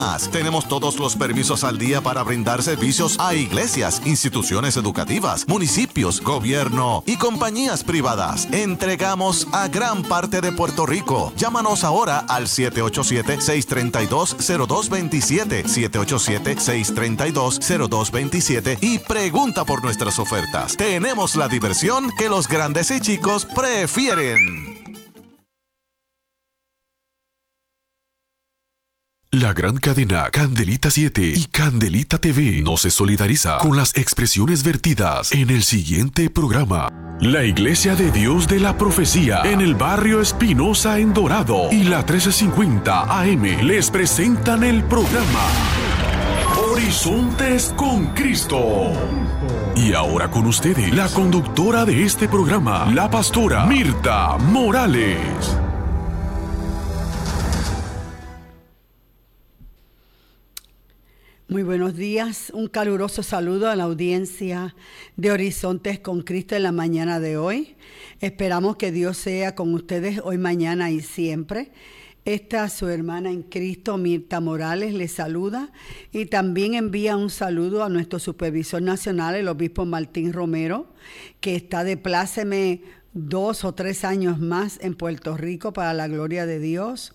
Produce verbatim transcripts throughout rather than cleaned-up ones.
Tenemos todos los permisos al día para brindar servicios a iglesias, instituciones educativas, municipios, gobierno y compañías privadas. Entregamos a gran parte de Puerto Rico. Llámanos ahora al siete ocho siete, seis tres dos, cero dos dos siete, siete ocho siete, seis tres dos, cero dos dos siete y pregunta por nuestras ofertas. Tenemos la diversión que los grandes y chicos prefieren. La gran cadena Candelita siete y Candelita T V no se solidariza con las expresiones vertidas en el siguiente programa. La Iglesia de Dios de la Profecía en el barrio Espinosa en Dorado y la trece cincuenta A M les presentan el programa Horizontes con Cristo. Y ahora con ustedes, la conductora de este programa, la pastora Mirta Morales. Muy buenos días, un caluroso saludo a la audiencia de Horizontes con Cristo en la mañana de hoy. Esperamos que Dios sea con ustedes hoy, mañana y siempre. Esta su hermana en Cristo, Mirta Morales, les saluda y también envía un saludo a nuestro supervisor nacional, el obispo Martín Romero, que está de pláceme dos o tres años más en Puerto Rico para la gloria de Dios.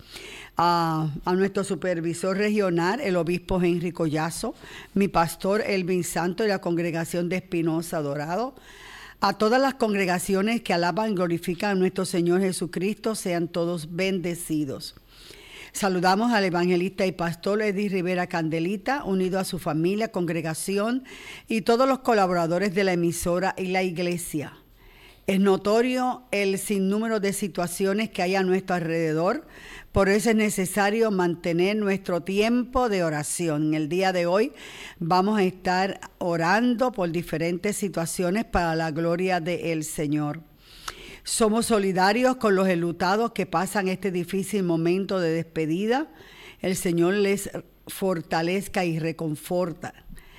A, a nuestro supervisor regional, el obispo Henry Collazo, mi pastor Elvin Santo y la congregación de Espinosa Dorado. A todas las congregaciones que alaban y glorifican a nuestro Señor Jesucristo, sean todos bendecidos. Saludamos al evangelista y pastor Eddie Rivera Candelita, unido a su familia, congregación y todos los colaboradores de la emisora y la iglesia. Es notorio el sinnúmero de situaciones que hay a nuestro alrededor, por eso es necesario mantener nuestro tiempo de oración. En el día de hoy vamos a estar orando por diferentes situaciones para la gloria del Señor. Somos solidarios con los enlutados que pasan este difícil momento de despedida. El Señor les fortalezca y reconforta.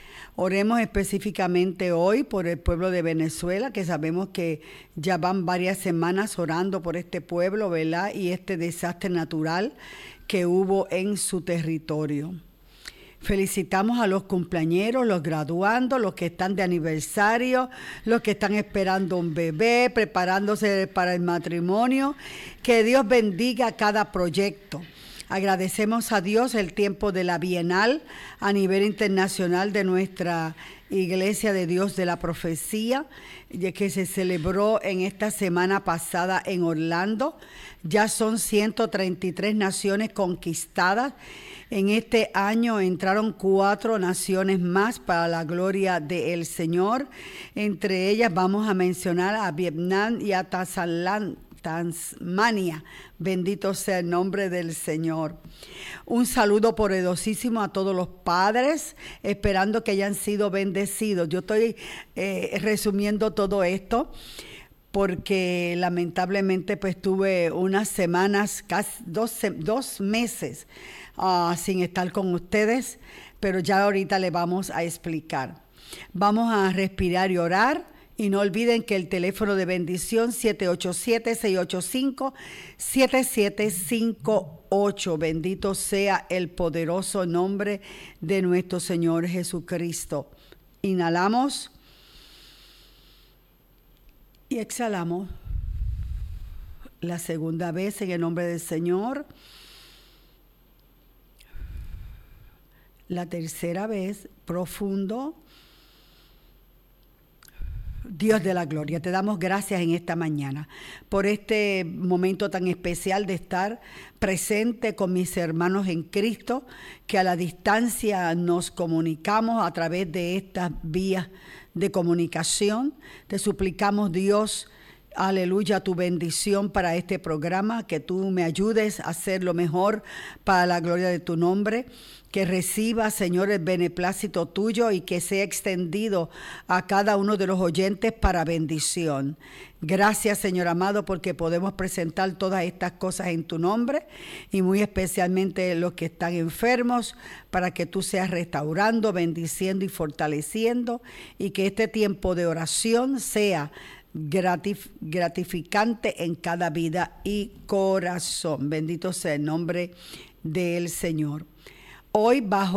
Oremos específicamente hoy por el pueblo de Venezuela, que sabemos que ya van varias semanas orando por este pueblo, ¿verdad? Y este desastre natural que hubo en su territorio. Felicitamos a los cumpleañeros, los graduandos, los que están de aniversario, los que están esperando un bebé, preparándose para el matrimonio. Que Dios bendiga cada proyecto. Agradecemos a Dios el tiempo de la Bienal a nivel internacional de nuestra Iglesia de Dios de la Profecía, que se celebró en esta semana pasada en Orlando. Ya son ciento treinta y tres naciones conquistadas. En este año entraron cuatro naciones más para la gloria del Señor. Entre ellas vamos a mencionar a Vietnam y a Tazalán. Tasmania, bendito sea el nombre del Señor. Un saludo poderosísimo a todos los padres, esperando que hayan sido bendecidos. Yo estoy eh, resumiendo todo esto porque lamentablemente pues tuve unas semanas, casi dos, dos meses uh, sin estar con ustedes, pero ya ahorita le vamos a explicar. Vamos a respirar y orar. Y no olviden que el teléfono de bendición siete ocho siete, seis ocho cinco, siete siete cinco ocho. Bendito sea el poderoso nombre de nuestro Señor Jesucristo. Inhalamos y exhalamos la segunda vez en el nombre del Señor. La tercera vez, profundo. Dios de la gloria, te damos gracias en esta mañana por este momento tan especial de estar presente con mis hermanos en Cristo, que a la distancia nos comunicamos a través de estas vías de comunicación. Te suplicamos, Dios, aleluya, tu bendición para este programa, que tú me ayudes a hacer lo mejor para la gloria de tu nombre. Que reciba, Señor, el beneplácito tuyo y que sea extendido a cada uno de los oyentes para bendición. Gracias, Señor amado, porque podemos presentar todas estas cosas en tu nombre y muy especialmente los que están enfermos, para que tú seas restaurando, bendiciendo y fortaleciendo, y que este tiempo de oración sea gratif- gratificante en cada vida y corazón. Bendito sea el nombre del Señor. Hoy bajo